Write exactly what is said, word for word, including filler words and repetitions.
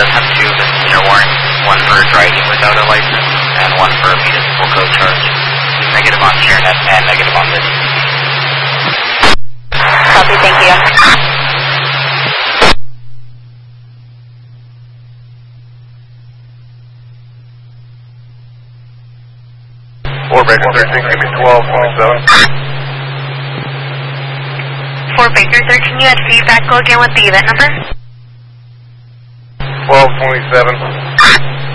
does have two misdemeanor warrants, one for driving without a license, and one for a municipal code charge. Negative on ShareNet and negative on this. Copy, thank you. Four Baker thirteen, give me twelve twenty-seven. Four Baker thirteen, you had feedback. Go again with the event number. twelve twenty-seven.